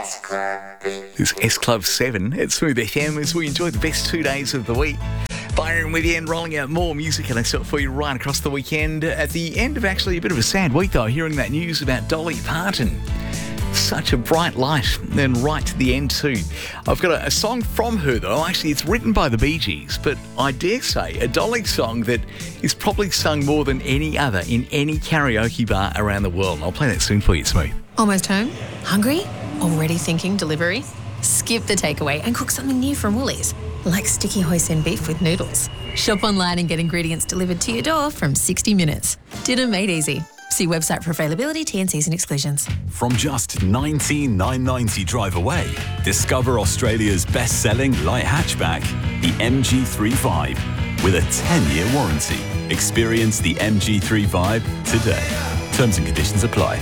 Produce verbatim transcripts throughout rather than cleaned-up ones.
This S Club seven at Smooth F M as we enjoy the best two days of the week. Byron with you and rolling out more music and I set for you right across the weekend. At the end of actually a bit of a sad week though, hearing that news about Dolly Parton. Such a bright light, and right to the end too. I've got a, a song from her though. Actually, it's written by the Bee Gees, but I dare say a Dolly song that is probably sung more than any other in any karaoke bar around the world. And I'll play that soon for you, Smooth. Almost home? Hungry? Already thinking delivery? Skip the takeaway and cook something new from Woolies, like sticky hoisin beef with noodles. Shop online and get ingredients delivered to your door from sixty minutes. Dinner made easy. See website for availability, T and Cs and exclusions. From just nineteen thousand nine hundred ninety drive away, discover Australia's best-selling light hatchback, the M G three Vibe, with a ten-year warranty. Experience the M G three Vibe today. Terms and conditions apply.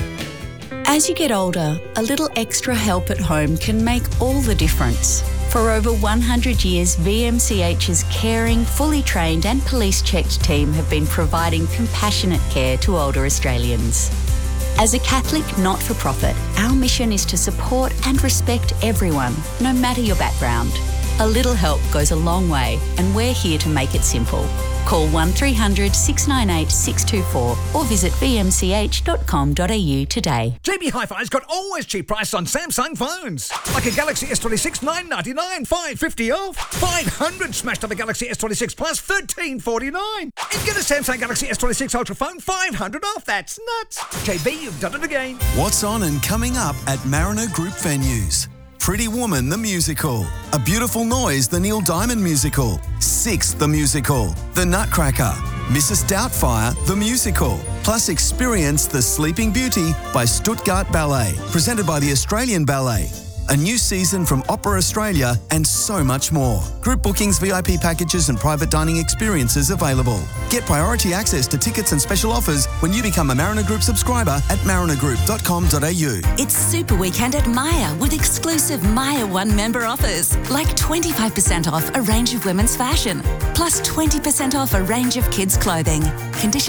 As you get older, a little extra help at home can make all the difference. For over one hundred years, V M C H's caring, fully trained and police-checked team have been providing compassionate care to older Australians. As a Catholic not-for-profit, our mission is to support and respect everyone, no matter your background. A little help goes a long way, and we're here to make it simple. Call one three hundred six nine eight six two four or visit v m c h dot com dot a u today. J B Hi-Fi's got always cheap prices on Samsung phones. Like a Galaxy S twenty-six, nine ninety-nine, five fifty off. five hundred smashed on the Galaxy S twenty-six Plus, thirteen forty-nine. And get a Samsung Galaxy S twenty-six Ultra phone, five hundred off. That's nuts. J B, you've done it again. What's on and coming up at Mariner Group venues? Pretty Woman the Musical, A Beautiful Noise the Neil Diamond Musical, Six the Musical, The Nutcracker, Missus Doubtfire the Musical, plus experience The Sleeping Beauty by Stuttgart Ballet, presented by the Australian Ballet. A new season from Opera Australia and so much more. Group bookings, V I P packages and private dining experiences available. Get priority access to tickets and special offers when you become a Mariner Group subscriber at mariner group dot com dot a u. It's Super Weekend at Myer with exclusive Myer One member offers, like twenty-five percent off a range of women's fashion, plus twenty percent off a range of kids' clothing. Conditions